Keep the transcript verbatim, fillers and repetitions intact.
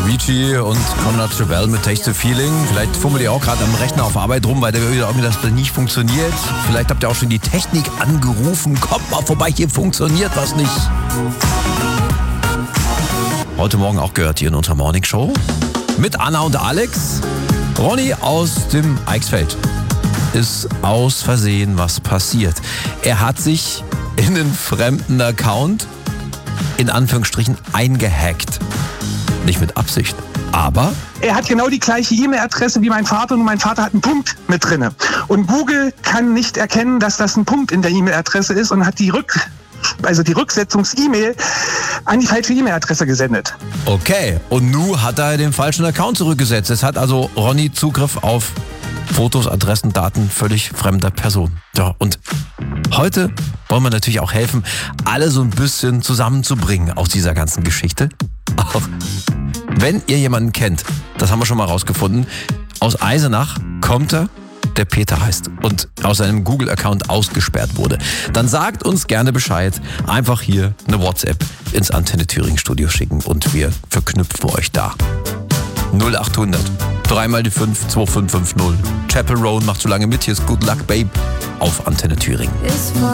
Avicii und Conrad Schwell mit Taste the Feeling. Vielleicht fummelt ihr auch gerade am Rechner auf Arbeit rum, weil der irgendwie das nicht funktioniert. Vielleicht habt ihr auch schon die Technik angerufen. Kommt mal vorbei, hier funktioniert was nicht. Heute Morgen auch gehört hier in unserer Morning Show mit Anna und Alex. Ronny aus dem Eichsfeld ist aus Versehen was passiert. Er hat sich in einen fremden Account in Anführungsstrichen eingehackt. Nicht mit Absicht, aber... Er hat genau die gleiche E-Mail-Adresse wie mein Vater und mein Vater hat einen Punkt mit drinne. Und Google kann nicht erkennen, dass das ein Punkt in der E-Mail-Adresse ist und hat die Rück... also die Rücksetzungs-E-Mail an die falsche E-Mail-Adresse gesendet. Okay, und nun hat er den falschen Account zurückgesetzt. Es hat also Ronny Zugriff auf Fotos, Adressen, Daten völlig fremder Person. Ja, und heute wollen wir natürlich auch helfen, alle so ein bisschen zusammenzubringen aus dieser ganzen Geschichte. Auch wenn ihr jemanden kennt, das haben wir schon mal rausgefunden, aus Eisenach kommt er, der Peter heißt und aus seinem Google-Account ausgesperrt wurde, dann sagt uns gerne Bescheid. Einfach hier eine WhatsApp ins Antenne Thüringen Studio schicken und wir verknüpfen euch da. null achthundert, drei mal die fünf, zwei fünf fünf null. Chapel Roan macht so lange mit. Hier ist Good Luck Babe auf Antenne Thüringen.